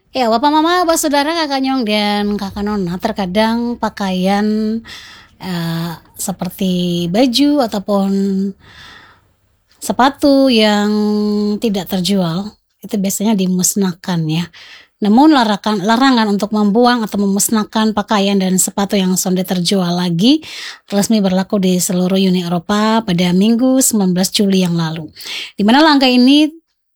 Ya, Bapak Mama, Bapak Saudara, Kakak Nyong dan Kakak Nona, terkadang pakaian seperti baju ataupun sepatu yang tidak terjual itu biasanya dimusnahkan ya. Namun larangan untuk membuang atau memusnahkan pakaian dan sepatu yang sudah terjual lagi resmi berlaku di seluruh Uni Eropa pada Minggu 19 Juli yang lalu. Di mana langkah ini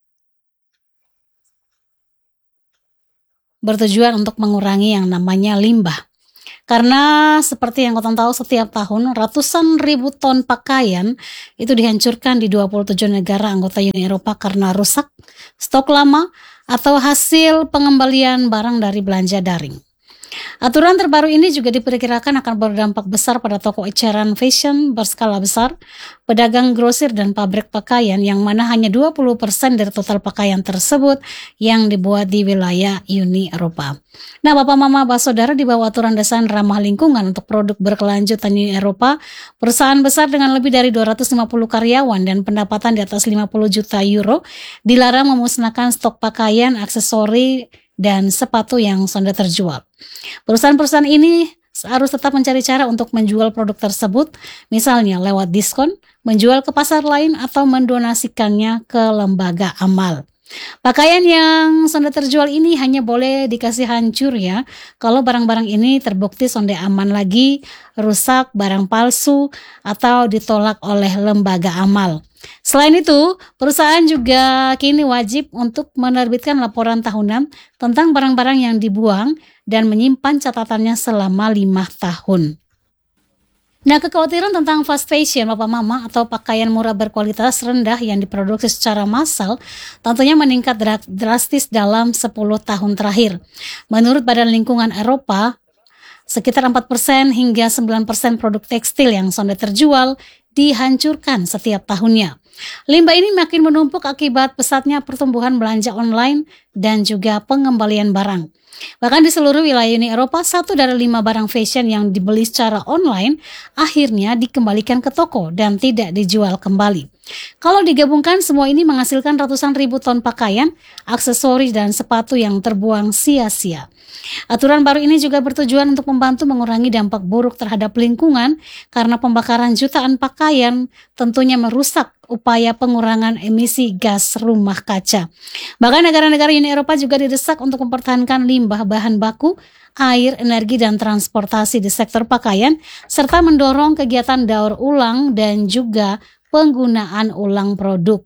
bertujuan untuk mengurangi yang namanya limbah. Karena seperti yang kalian tahu setiap tahun ratusan ribu ton pakaian itu dihancurkan di 27 negara anggota Uni Eropa karena rusak, stok lama, atau hasil pengembalian barang dari belanja daring. Aturan terbaru ini juga diperkirakan akan berdampak besar pada toko eceran fashion berskala besar, pedagang grosir dan pabrik pakaian yang mana hanya 20% dari total pakaian tersebut yang dibuat di wilayah Uni Eropa. Nah, Bapak Mama, Bapak Saudara, di bawah aturan desain ramah lingkungan untuk produk berkelanjutan Uni Eropa, perusahaan besar dengan lebih dari 250 karyawan dan pendapatan di atas 50 juta euro dilarang memusnahkan stok pakaian, aksesori, dan sepatu yang sudah terjual. Perusahaan-perusahaan ini harus tetap mencari cara untuk menjual produk tersebut, misalnya lewat diskon, menjual ke pasar lain, atau mendonasikannya ke lembaga amal. Pakaian yang sudah terjual ini hanya boleh dikasih hancur ya, kalau barang-barang ini terbukti sonde aman lagi, rusak, barang palsu, atau ditolak oleh lembaga amal. Selain itu, perusahaan juga kini wajib untuk menerbitkan laporan tahunan tentang barang-barang yang dibuang dan menyimpan catatannya selama 5 tahun. Nah, kekhawatiran tentang fast fashion, Bapak Mama, atau pakaian murah berkualitas rendah yang diproduksi secara massal tentunya meningkat drastis dalam 10 tahun terakhir. Menurut Badan Lingkungan Eropa, sekitar 4% hingga 9% produk tekstil yang sudah terjual dihancurkan setiap tahunnya. Limbah ini makin menumpuk akibat pesatnya pertumbuhan belanja online dan juga pengembalian barang. Bahkan di seluruh wilayah Uni Eropa, 1 dari 5 barang fashion yang dibeli secara online akhirnya dikembalikan ke toko dan tidak dijual kembali. Kalau digabungkan, semua ini menghasilkan ratusan ribu ton pakaian, aksesoris, dan sepatu yang terbuang sia-sia. Aturan baru ini juga bertujuan untuk membantu mengurangi dampak buruk terhadap lingkungan karena pembakaran jutaan pakaian tentunya merusak upaya pengurangan emisi gas rumah kaca. Bahkan negara-negara Uni Eropa juga didesak untuk mempertahankan limbah bahan baku, air, energi, dan transportasi di sektor pakaian, serta mendorong kegiatan daur ulang dan juga penggunaan ulang produk.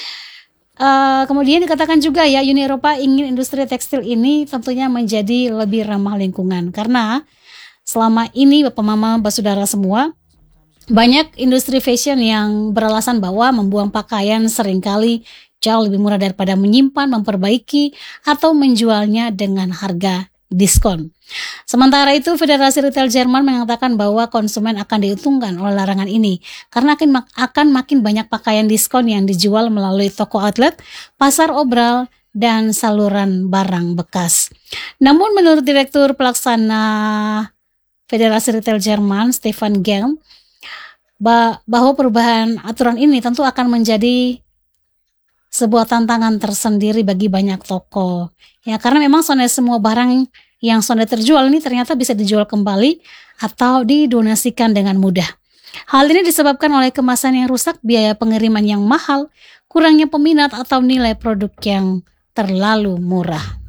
Kemudian dikatakan juga ya, Uni Eropa ingin industri tekstil ini tentunya menjadi lebih ramah lingkungan karena selama ini Bapak Mama, Bapak Saudara semua, banyak industri fashion yang beralasan bahwa membuang pakaian seringkali jauh lebih murah daripada menyimpan, memperbaiki, atau menjualnya dengan harga diskon. Sementara itu, Federasi Retail Jerman mengatakan bahwa konsumen akan diuntungkan oleh larangan ini karena akan makin banyak pakaian diskon yang dijual melalui toko outlet, pasar obral, dan saluran barang bekas. Namun menurut Direktur Pelaksana Federasi Retail Jerman, Stefan Gelm, bahwa perubahan aturan ini tentu akan menjadi sebuah tantangan tersendiri bagi banyak toko. Ya, karena memang semua barang yang sudah terjual ini ternyata bisa dijual kembali atau didonasikan dengan mudah. Hal ini disebabkan oleh kemasan yang rusak, biaya pengiriman yang mahal, kurangnya peminat, atau nilai produk yang terlalu murah.